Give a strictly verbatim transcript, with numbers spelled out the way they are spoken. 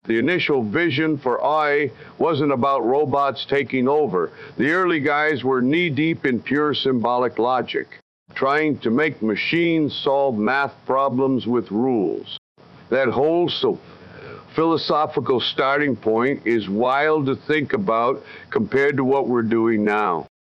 The initial vision for I wasn't about robots taking over. The early guys were knee-deep in pure symbolic logic, trying to make machines solve math problems with rules. That whole so philosophical starting point is wild to think about compared to what we're doing now.